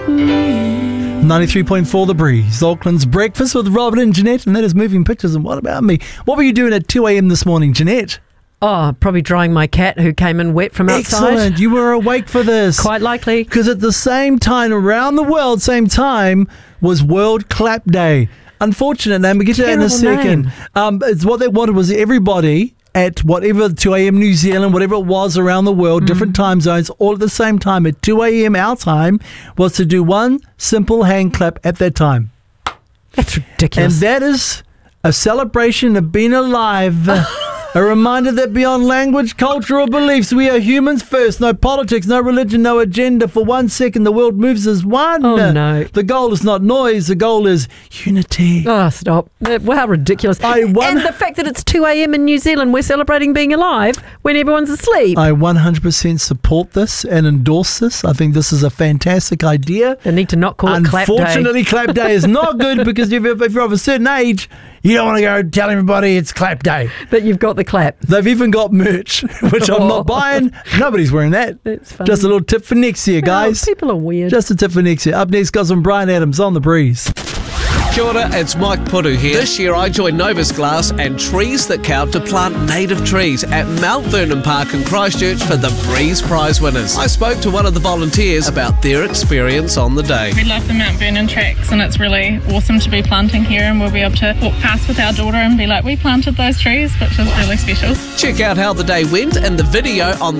93.4 The Breeze, Auckland's breakfast with Robin and Jeanette, and that is moving pictures. And what about me? What were you doing at 2 a.m. this morning, Jeanette? Oh, probably drying my cat who came in wet from outside. Excellent. You were awake for this. Quite likely. Because at the same time, around the world, same time, was World Clap Day. Unfortunate name. We'll get to that in a second. It's what they wanted was everybody at whatever 2 a.m. New Zealand, whatever it was around the world, different time zones, all at the same time at 2 a.m. our time, was to do one simple hand clap at that time. That's ridiculous. And that is a celebration of being alive. A reminder that beyond language, culture, or beliefs, we are humans first. No politics, no religion, no agenda. For 1 second, the world moves as one. Oh, no. The goal is not noise. The goal is unity. Oh, stop. Wow, ridiculous. And the fact that it's 2 a.m. in New Zealand, we're celebrating being alive when everyone's asleep. I 100% support this and endorse this. I think this is a fantastic idea. They need to not call it Clap Day. Unfortunately, Clap Day is not good because if you're of a certain age, you don't want to go tell everybody it's Clap Day. But you've got the clap. They've even got merch, which I'm not buying. Nobody's wearing that. That's funny. Just a little tip for next year, guys. People are weird. Just a tip for next year. Up next, got some Brian Adams on The Breeze. Kia ora, it's Mike Puru here. This year I joined Novus Glass and Trees That Count to plant native trees at Mount Vernon Park in Christchurch for the Breeze Prize winners. I spoke to one of the volunteers about their experience on the day. We love the Mount Vernon tracks and it's really awesome to be planting here, and we'll be able to walk past with our daughter and be like, we planted those trees, which is really special. Check out how the day went and the video on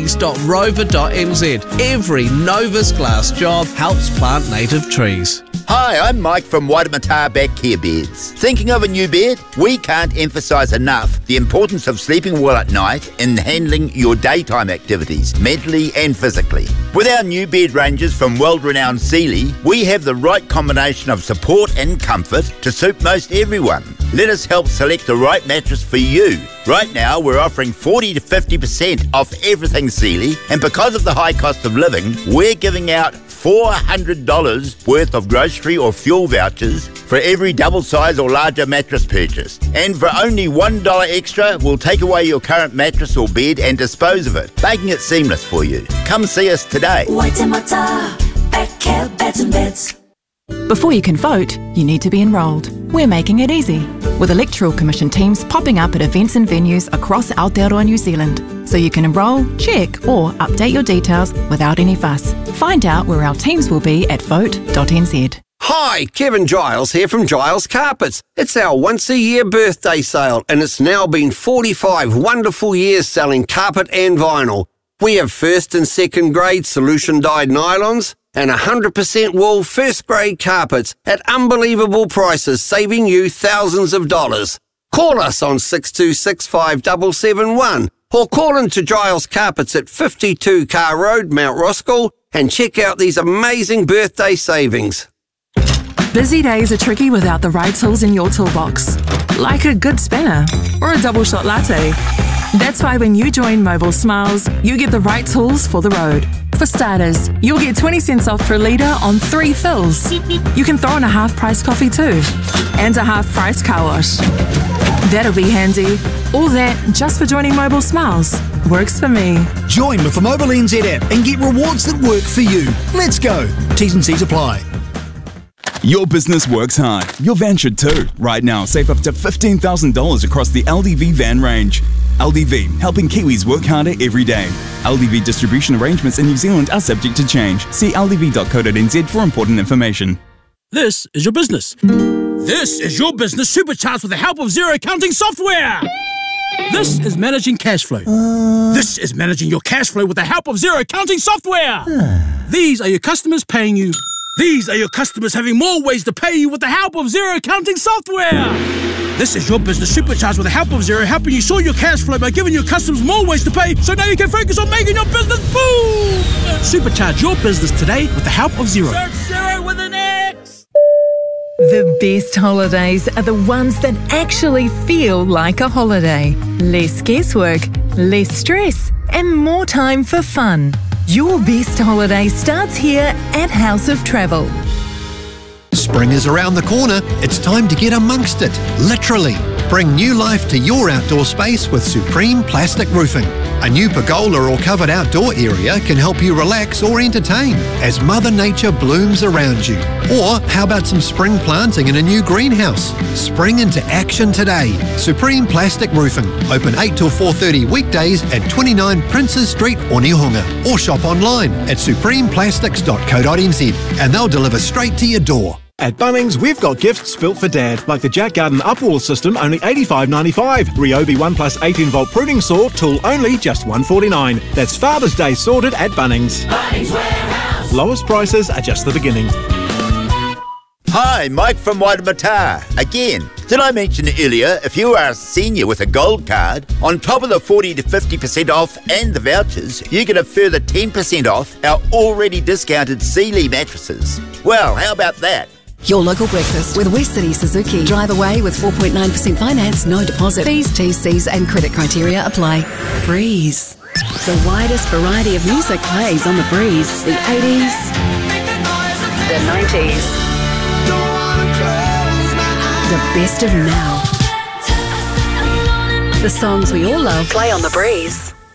thebreeze.rover.nz. Every Novus Glass job helps plant native trees. Hi, I'm Mike from Waitemata Back Care Beds. Thinking of a new bed? We can't emphasise enough the importance of sleeping well at night and handling your daytime activities, mentally and physically. With our new bed ranges from world-renowned Sealy, we have the right combination of support and comfort to suit most everyone. Let us help select the right mattress for you. Right now, we're offering 40 to 50% off everything Sealy, and because of the high cost of living, we're giving out $400 worth of grocery or fuel vouchers for every double size or larger mattress purchased. And for only $1 extra, we'll take away your current mattress or bed and dispose of it, making it seamless for you. Come see us today. Waitemata Back Care Beds and Beds. Before you can vote, you need to be enrolled. We're making it easy, with Electoral Commission teams popping up at events and venues across Aotearoa, New Zealand, so you can enrol, check or update your details without any fuss. Find out where our teams will be at vote.nz. Hi, Kevin Giles here from Giles Carpets. It's our once-a-year birthday sale, and it's now been 45 wonderful years selling carpet and vinyl. We have first and second grade solution-dyed nylons and 100% wool first-grade carpets at unbelievable prices, saving you thousands of dollars. Call us on 6265 or call into Giles Carpets at 52 Car Road, Mount Roskill, and check out these amazing birthday savings. Busy days are tricky without the right tools in your toolbox, like a good spanner or a double shot latte. That's why when you join Mobile Smiles, you get the right tools for the road. For starters, you'll get 20 cents off per litre on 3 fills. You can throw in a half-price coffee too, and a half-price car wash. That'll be handy. All that just for joining Mobile Smiles. Works for me. Join with the Mobile NZ app and get rewards that work for you. Let's go. T's and C's apply. Your business works hard. Your van should too. Right now, save up to $15,000 across the LDV van range. LDV, helping Kiwis work harder every day. LDV distribution arrangements in New Zealand are subject to change. See ldv.co.nz for important information. This is your business. This is your business supercharged with the help of Xero accounting software. This is managing cash flow. This is managing your cash flow with the help of Xero accounting software. These are your customers paying you. These are your customers having more ways to pay you with the help of Xero accounting software. This is your business supercharged with the help of Xero, helping you sort your cash flow by giving your customers more ways to pay, so now you can focus on making your business boom. Supercharge your business today with the help of Xero. Search Xero with an X. The best holidays are the ones that actually feel like a holiday. Less guesswork, less stress, and more time for fun. Your best holiday starts here at House of Travel. Spring is around the corner. It's time to get amongst it, literally. Bring new life to your outdoor space with Supreme Plastic Roofing. A new pergola or covered outdoor area can help you relax or entertain as Mother Nature blooms around you. Or how about some spring planting in a new greenhouse? Spring into action today. Supreme Plastic Roofing. Open 8 till 4:30 weekdays at 29 Princes Street, Onehunga. Or shop online at supremeplastics.co.nz and they'll deliver straight to your door. At Bunnings, we've got gifts built for Dad, like the Jack Garden Upwall system, only $85.95. Ryobi 1 plus 18-volt pruning saw, tool only, just $149. That's Father's Day sorted at Bunnings. Bunnings Warehouse. Lowest prices are just the beginning. Hi, Mike from Waitemata. Again, did I mention earlier, if you are a senior with a gold card, on top of the 40 to 50% off and the vouchers, you get a further 10% off our already discounted Sealy mattresses. Well, how about that? Your local breakfast with West City Suzuki. Drive away with 4.9% finance, no deposit. Fees, T's and credit criteria apply. Breeze. The widest variety of music plays on the Breeze. The 80s, the 90s, the best of now. The songs we all love play on the Breeze.